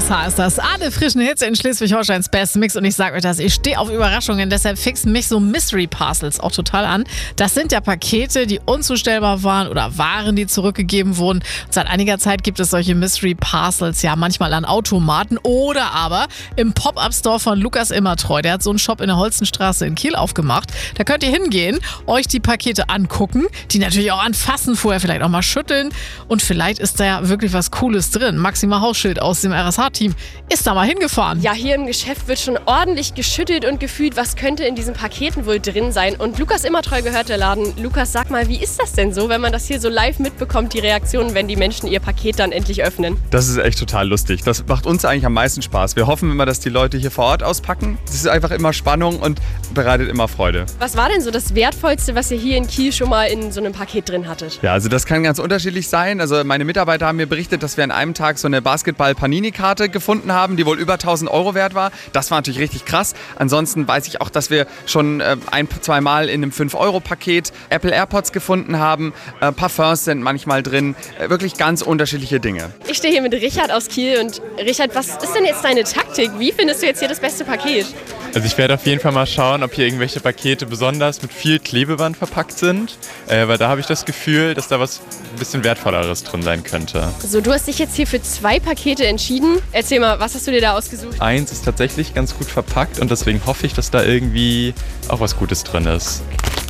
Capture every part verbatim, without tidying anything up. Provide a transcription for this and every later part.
S H ist das. Alle frischen Hits in Schleswig-Holsteins Best Mix. Und ich sage euch das, ich stehe auf Überraschungen. Deshalb fixen mich so Mystery Parcels auch total an. Das sind ja Pakete, die unzustellbar waren oder Waren, die zurückgegeben wurden. Und seit einiger Zeit gibt es solche Mystery Parcels ja manchmal an Automaten oder aber im Pop-Up-Store von Lukas Immertreu. Der hat so einen Shop in der Holzenstraße in Kiel aufgemacht. Da könnt ihr hingehen, euch die Pakete angucken, die natürlich auch anfassen, vorher vielleicht auch mal schütteln. Und vielleicht ist da ja wirklich was Cooles drin. Maxima Hausschild aus dem R S H-Team ist da mal hingefahren. Ja, hier im Geschäft wird schon ordentlich geschüttelt und gefühlt, was könnte in diesen Paketen wohl drin sein. Und Lukas Immertreu gehört der Laden. Lukas, sag mal, wie ist das denn so, wenn man das hier so live mitbekommt, die Reaktionen, wenn die Menschen ihr Paket dann endlich öffnen? Das ist echt total lustig. Das macht uns eigentlich am meisten Spaß. Wir hoffen immer, dass die Leute hier vor Ort auspacken. Das ist einfach immer Spannung und bereitet immer Freude. Was war denn so das Wertvollste, was ihr hier in Kiel schon mal in so einem Paket drin hattet? Ja, also das kann ganz unterschiedlich sein. Also meine Mitarbeiter haben mir berichtet, dass wir an einem Tag so eine Basketball-Panini-Karte gefunden haben, die wohl über tausend Euro wert war. Das war natürlich richtig krass. Ansonsten weiß ich auch, dass wir schon äh, ein, zwei Mal in einem fünf Euro Paket Apple AirPods gefunden haben. Äh, Parfums sind manchmal drin. Äh, wirklich ganz unterschiedliche Dinge. Ich stehe hier mit Richard aus Kiel. Und Richard, was ist denn jetzt deine Taktik? Wie findest du jetzt hier das beste Paket? Also ich werde auf jeden Fall mal schauen, ob hier irgendwelche Pakete besonders mit viel Klebeband verpackt sind. Äh, weil da habe ich das Gefühl, dass da was ein bisschen Wertvolleres drin sein könnte. So, du hast dich jetzt hier für zwei Pakete entschieden. Erzähl mal, was hast du dir da ausgesucht? Eins ist tatsächlich ganz gut verpackt und deswegen hoffe ich, dass da irgendwie auch was Gutes drin ist.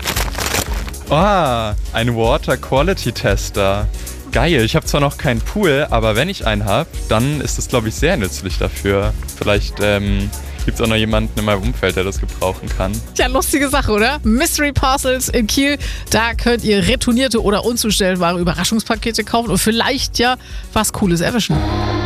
Ah, ein Water Quality Tester. Geil, ich habe zwar noch keinen Pool, aber wenn ich einen habe, dann ist das, glaube ich, sehr nützlich dafür. Vielleicht ähm, gibt es auch noch jemanden in meinem Umfeld, der das gebrauchen kann. Tja, lustige Sache, oder? Mystery Parcels in Kiel. Da könnt ihr retournierte oder unzustellbare Überraschungspakete kaufen und vielleicht ja was Cooles erwischen.